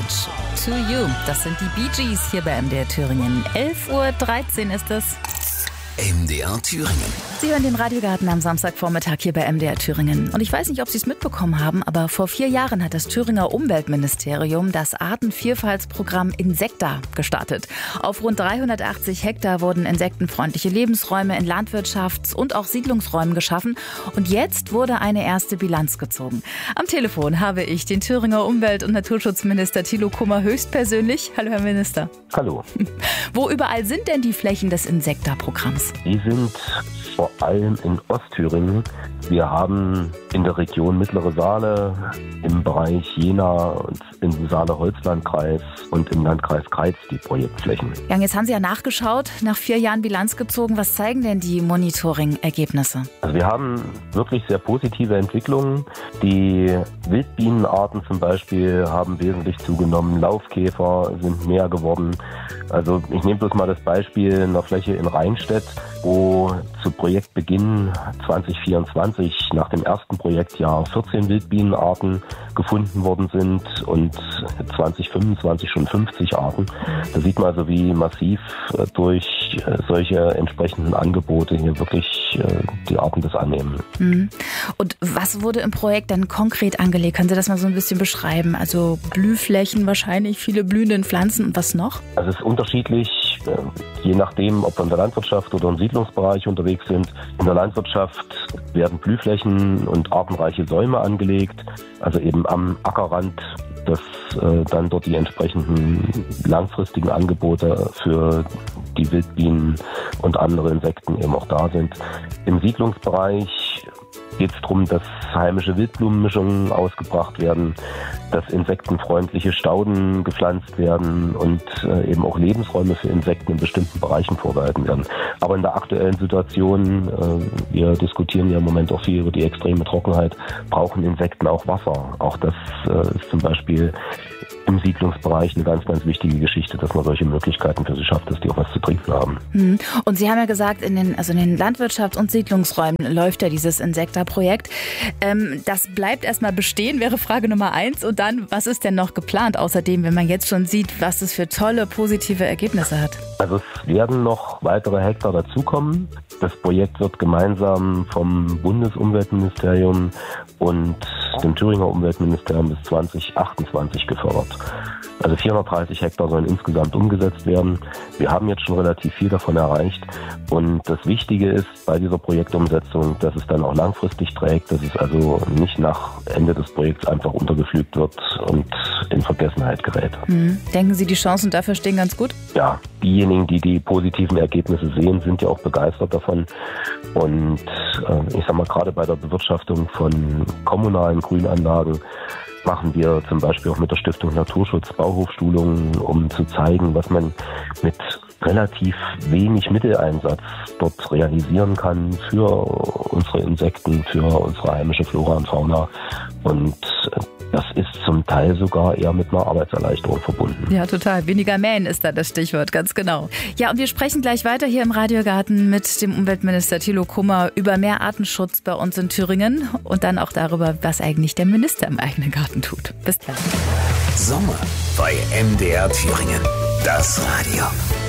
Message to You. Das sind die Bee Gees hier bei MDR Thüringen. 11:13 Uhr ist es. MDR Thüringen. Sie hören den Radiogarten am Samstagvormittag hier bei MDR Thüringen. Und ich weiß nicht, ob Sie es mitbekommen haben, aber vor 4 Jahren hat das Thüringer Umweltministerium das Artenvielfaltsprogramm Insekta gestartet. Auf rund 380 Hektar wurden insektenfreundliche Lebensräume in Landwirtschafts- und auch Siedlungsräumen geschaffen. Und jetzt wurde eine erste Bilanz gezogen. Am Telefon habe ich den Thüringer Umwelt- und Naturschutzminister Thilo Kummer höchstpersönlich. Hallo, Herr Minister. Hallo. Wo überall sind denn die Flächen des Insekta-Programms? Die sind vor allem in Ostthüringen. Wir haben in der Region Mittlere Saale, im Bereich Jena und im Saale-Holzlandkreis und im Landkreis Kreiz die Projektflächen. Ja, jetzt haben Sie ja nachgeschaut, nach 4 Jahren Bilanz gezogen. Was zeigen denn die Monitoring-Ergebnisse? Also wir haben wirklich sehr positive Entwicklungen. Die Wildbienenarten zum Beispiel haben wesentlich zugenommen. Laufkäfer sind mehr geworden. Also ich nehme bloß mal das Beispiel einer Fläche in Rheinstedt, wo zu Projektbeginn 2024 nach dem ersten Projektjahr 14 Wildbienenarten gefunden worden sind und 2025 schon 50 Arten. Da sieht man also, wie massiv durch solche entsprechenden Angebote hier wirklich die Arten das annehmen. Und was wurde im Projekt dann konkret angelegt? Können Sie das mal so ein bisschen beschreiben? Also Blühflächen wahrscheinlich, viele blühende Pflanzen und was noch? Also es ist unterschiedlich, je nachdem, ob wir in der Landwirtschaft oder im Siedlungsbereich unterwegs sind. In der Landwirtschaft werden Blühflächen und artenreiche Säume angelegt, also eben am Ackerrand, dass dann dort die entsprechenden langfristigen Angebote für die Wildbienen und andere Insekten eben auch da sind. Im Siedlungsbereich geht es darum, dass heimische Wildblumenmischungen ausgebracht werden, dass insektenfreundliche Stauden gepflanzt werden und eben auch Lebensräume für Insekten in bestimmten Bereichen vorgehalten werden. Aber in der aktuellen Situation, wir diskutieren ja im Moment auch viel über die extreme Trockenheit, brauchen Insekten auch Wasser. Auch das ist zum Beispiel im Siedlungsbereich eine ganz, ganz wichtige Geschichte, dass man solche Möglichkeiten für sie schafft, dass die auch was zu trinken haben. Und Sie haben ja gesagt, in den Landwirtschafts- und Siedlungsräumen läuft ja dieses Insekta-Projekt. Das bleibt erstmal bestehen, wäre Frage Nummer 1. Und dann, was ist denn noch geplant außerdem, wenn man jetzt schon sieht, was es für tolle, positive Ergebnisse hat? Also es werden noch weitere Hektar dazukommen. Das Projekt wird gemeinsam vom Bundesumweltministerium und dem Thüringer Umweltministerium bis 2028 gefördert. Also 430 Hektar sollen insgesamt umgesetzt werden. Wir haben jetzt schon relativ viel davon erreicht. Und das Wichtige ist bei dieser Projektumsetzung, dass es dann auch langfristig trägt, dass es also nicht nach Ende des Projekts einfach untergepflügt wird und in Vergessenheit gerät. Denken Sie, die Chancen dafür stehen ganz gut? Ja, diejenigen, die die positiven Ergebnisse sehen, sind ja auch begeistert davon. Und ich sag mal, gerade bei der Bewirtschaftung von kommunalen Grünanlagen machen wir zum Beispiel auch mit der Stiftung Naturschutz Bauhofschulungen, um zu zeigen, was man mit relativ wenig Mitteleinsatz dort realisieren kann für unsere Insekten, für unsere heimische Flora und Fauna. Und das ist zum Teil sogar eher mit einer Arbeitserleichterung verbunden. Ja, total. Weniger mähen ist da das Stichwort, ganz genau. Ja, und wir sprechen gleich weiter hier im Radiogarten mit dem Umweltminister Thilo Kummer über mehr Artenschutz bei uns in Thüringen und dann auch darüber, was eigentlich der Minister im eigenen Garten tut. Bis gleich. Sommer bei MDR Thüringen. Das Radio.